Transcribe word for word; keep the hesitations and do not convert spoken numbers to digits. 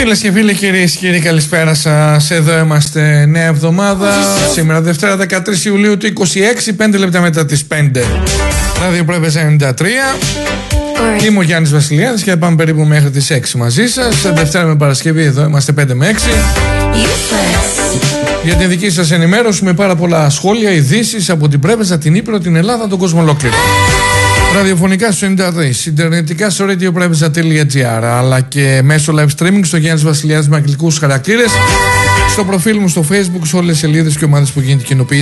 Φίλες και φίλοι, κυρίες και κύριοι, καλησπέρα σας. Εδώ είμαστε, νέα εβδομάδα. Σήμερα Δευτέρα δεκατρείς Ιουλίου του είκοσι έξι, πέντε λεπτά μετά τις πέντε. Ραδιοπρέπεια ενενήντα τρία. Είμαι ο Γιάννης Βασιλιάδης και θα πάμε περίπου μέχρι τις έξι μαζί σας. Δευτέρα με Παρασκευή, εδώ είμαστε πέντε με έξι. Για την δική σας ενημέρωση, με πάρα πολλά σχόλια, ειδήσεις από την Πρέπεζα, την Ήπειρο, την Ελλάδα, τον κόσμο ολόκληρο. Ραδιοφωνικά στο ενενήντα τρία, ιντερνετικά στο radioprepeza τελεία gr, αλλά και μέσω live streaming στο Γιάννης Βασιλιάδης με αγγλικούς χαρακτήρες, στο προφίλ μου στο Facebook, σε όλες τις σελίδες και ομάδες που γίνεται κοινοποίηση.